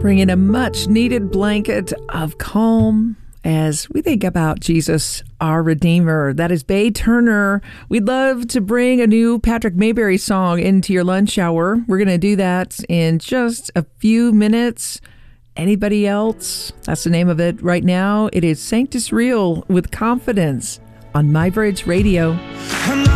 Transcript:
Bringing a much-needed blanket of calm as we think about Jesus, our Redeemer. That is Bay Turner. We'd love to bring a new Patrick Mayberry song into your lunch hour. We're going to do that in just a few minutes. Anybody else? That's the name of it right now. It is Sanctus Real with Confidence on MyBridge Radio.